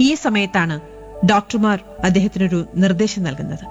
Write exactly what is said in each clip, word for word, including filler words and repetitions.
ഈ സമയത്താണ് ഡോക്ടർമാർ അദ്ദേഹത്തിനൊരു നിർദ്ദേശം നൽകുന്നത്.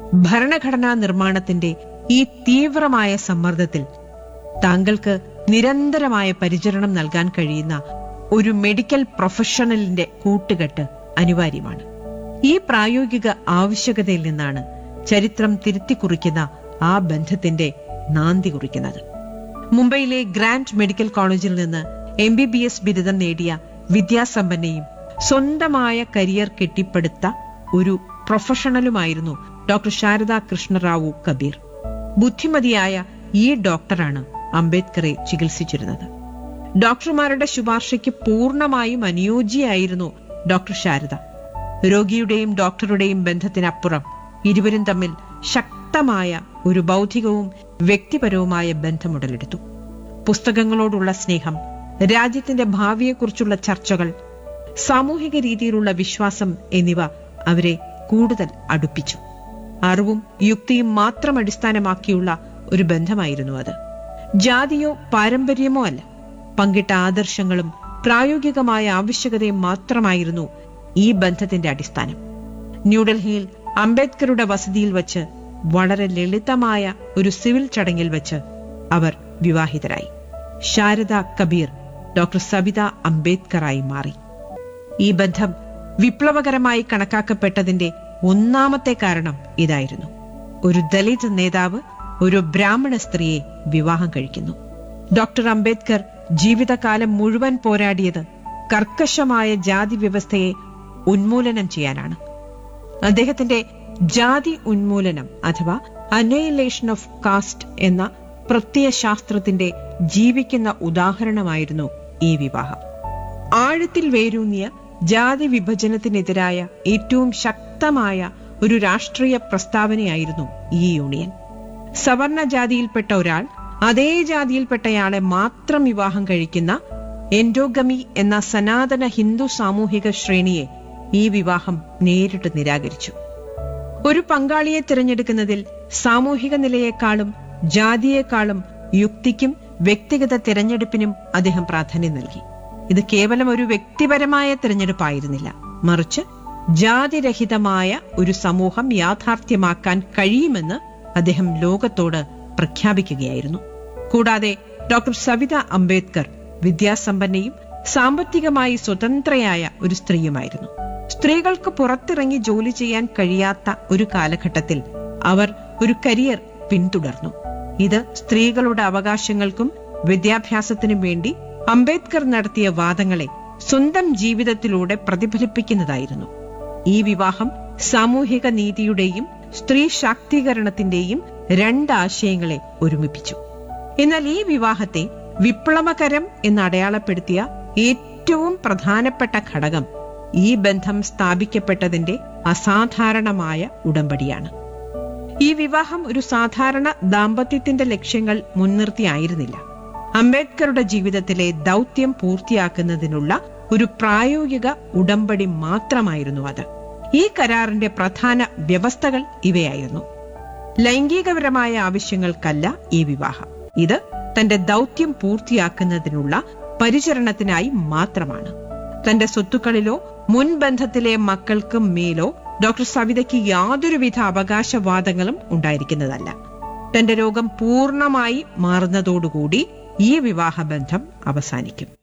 ഭരണഘടനാ നിർമ്മാണത്തിന്റെ ഈ തീവ്രമായ സമ്മർദ്ദത്തിൽ താങ്കൾക്ക് നിരന്തരമായ പരിചരണം നൽകാൻ കഴിയുന്ന ഒരു മെഡിക്കൽ പ്രൊഫഷണലിന്റെ കൂട്ടുകെട്ട് അനിവാര്യമാണ്. ഈ പ്രായോഗിക ആവശ്യകതയിൽ നിന്നാണ് ചരിത്രം തിരുത്തിക്കുറിക്കുന്ന ആ ബന്ധത്തിന്റെ നാന്തി കുറിക്കുന്നത്. മുംബൈയിലെ ഗ്രാൻഡ് മെഡിക്കൽ കോളേജിൽ നിന്ന് എം ബി ബി എസ് ബിരുദം നേടിയ വിദ്യാസമ്പന്നയും സ്വന്തമായ കരിയർ കെട്ടിപ്പടുത്ത ഒരു പ്രൊഫഷണലുമായിരുന്നു ഡോക്ടർ ശാരദാ കൃഷ്ണറാവു കബീർ. ബുദ്ധിമതിയായ ഈ ഡോക്ടറാണ് അംബേദ്കറെ ചികിത്സിച്ചിരുന്നത്. ഡോക്ടർമാരുടെ ശുപാർശയ്ക്ക് പൂർണ്ണമായും അനുയോജ്യയായിരുന്നു ഡോക്ടർ ശാരദ. രോഗിയുടെയും ഡോക്ടറുടെയും ബന്ധത്തിനപ്പുറം ഇരുവരും തമ്മിൽ ശക്തമായ ഒരു ബൗദ്ധികവും വ്യക്തിപരവുമായ ബന്ധമുടലെടുത്തു. പുസ്തകങ്ങളോടുള്ള സ്നേഹം, രാജ്യത്തിന്റെ ഭാവിയെക്കുറിച്ചുള്ള ചർച്ചകൾ, സാമൂഹിക രീതിയിലുള്ള വിശ്വാസം എന്നിവ അവരെ കൂടുതൽ അടുപ്പിച്ചു. അറിവും യുക്തിയും മാത്രം അടിസ്ഥാനമാക്കിയുള്ള ഒരു ബന്ധമായിരുന്നു അത്. ജാതിയോ പാരമ്പര്യമോ അല്ല, പങ്കിട്ട ആദർശങ്ങളും പ്രായോഗികമായ ആവശ്യകതയും മാത്രമായിരുന്നു ഈ ബന്ധത്തിന്റെ അടിസ്ഥാനം. ന്യൂഡൽഹിയിൽ അംബേദ്കറുടെ വസതിയിൽ വച്ച് വളരെ ലളിതമായ ഒരു സിവിൽ ചടങ്ങിൽ വച്ച് അവർ വിവാഹിതരായി. ശാരദ കബീർ ഡോക്ടർ സബിത അംബേദ്കറായി മാറി. ഈ ബന്ധം വിപ്ലവകരമായി കണക്കാക്കപ്പെട്ടതിന്റെ ഒന്നാമത്തെ കാരണം ഇതായിരുന്നു. ഒരു ദലിത് നേതാവ് ഒരു ബ്രാഹ്മണ സ്ത്രീയെ വിവാഹം കഴിക്കുന്നു. ഡോക്ടർ അംബേദ്കർ ജീവിതകാലം മുഴുവൻ പോരാടിയത് കർക്കശമായ ജാതി വ്യവസ്ഥയെ ഉന്മൂലനം ചെയ്യാനാണ്. അദ്ദേഹത്തിന്റെ ജാതി ഉന്മൂലനം അഥവാ അനൈലേഷൻ ഓഫ് കാസ്റ്റ് എന്ന പ്രത്യയശാസ്ത്രത്തിന്റെ ജീവിക്കുന്ന ഉദാഹരണമായിരുന്നു ഈ വിവാഹം. ആഴത്തിൽ വേരൂന്നിയ ജാതി വിഭജനത്തിനെതിരായ ഏറ്റവും ശക്തമായ ഒരു രാഷ്ട്രീയ പ്രസ്താവനയായിരുന്നു ഈ യൂണിയൻ. സവർണ ജാതിയിൽപ്പെട്ട ഒരാൾ അതേ ജാതിയിൽപ്പെട്ടയാളെ മാത്രം വിവാഹം കഴിക്കുന്ന എൻഡോഗമി എന്ന സനാതന ഹിന്ദു സാമൂഹിക ശ്രേണിയെ ഈ വിവാഹം നേരിട്ട് നിരാകരിച്ചു. ഒരു പങ്കാളിയെ തിരഞ്ഞെടുക്കുന്നതിൽ സാമൂഹിക നിലയെക്കാളും ജാതിയേക്കാളും യുക്തിക്കും വ്യക്തിഗത തിരഞ്ഞെടുപ്പിനും അദ്ദേഹം പ്രാധാന്യം നൽകി. ഇത് കേവലം ഒരു വ്യക്തിപരമായ തിരഞ്ഞെടുപ്പായിരുന്നില്ല, മറിച്ച് ജാതിരഹിതമായ ഒരു സമൂഹം യാഥാർത്ഥ്യമാക്കാൻ കഴിയുമെന്ന് അദ്ദേഹം ലോകത്തോട് പ്രഖ്യാപിക്കുകയായിരുന്നു. കൂടാതെ ഡോക്ടർ സബിത അംബേദ്കർ വിദ്യാസമ്പന്നയും സാമ്പത്തികമായി സ്വതന്ത്രയായ ഒരു സ്ത്രീയുമായിരുന്നു. സ്ത്രീകൾക്ക് പുറത്തിറങ്ങി ജോലി ചെയ്യാൻ കഴിയാത്ത ഒരു കാലഘട്ടത്തിൽ അവർ ഒരു കരിയർ പിന്തുടർന്നു. ഇത് സ്ത്രീകളുടെ അവകാശങ്ങൾക്കും വിദ്യാഭ്യാസത്തിനും വേണ്ടി അംബേദ്കർ നടത്തിയ വാദങ്ങളെ സ്വന്തം ജീവിതത്തിലൂടെ പ്രതിഫലിപ്പിക്കുന്നതായിരുന്നു. ഈ വിവാഹം സാമൂഹിക നീതിയുടെയും സ്ത്രീ ശാക്തീകരണത്തിന്റെയും രണ്ടാശയങ്ങളെ ഒരുമിപ്പിച്ചു. എന്നാൽ ഈ വിവാഹത്തെ വിപ്ലവകരം എന്ന് അടയാളപ്പെടുത്തിയ ഏറ്റവും പ്രധാനപ്പെട്ട ഘടകം ഈ ബന്ധം സ്ഥാപിക്കപ്പെട്ടതിന്റെ അസാധാരണമായ ഉടമ്പടിയാണ്. ഈ വിവാഹം ഒരു സാധാരണ ദാമ്പത്യത്തിന്റെ ലക്ഷ്യങ്ങൾ മുൻനിർത്തിയായിരുന്നില്ല. അംബേദ്കറുടെ ജീവിതത്തിലെ ദൗത്യം പൂർത്തിയാക്കുന്നതിനുള്ള ഒരു പ്രായോഗിക ഉടമ്പടി മാത്രമായിരുന്നു അത്. ഈ കരാറിന്റെ പ്രധാന വ്യവസ്ഥകൾ ഇവയായിരുന്നു. ലൈംഗികപരമായ ആവശ്യങ്ങൾക്കല്ല ഈ വിവാഹം. ഇത് തന്റെ ദൗത്യം പൂർത്തിയാക്കുന്നതിനുള്ള പരിചരണത്തിനായി മാത്രമാണ്. തന്റെ സ്വത്തുക്കളിലോ മുൻബന്ധത്തിലെ മക്കൾക്ക് മേലോ ഡോക്ടർ സവിതയ്ക്ക് യാതൊരുവിധ അവകാശവാദങ്ങളും ഉണ്ടായിരിക്കുന്നതല്ല. തന്റെ രോഗം പൂർണ്ണമായി മാറുന്നതോടുകൂടി ഈ വിവാഹബന്ധം അവസാനിക്കും.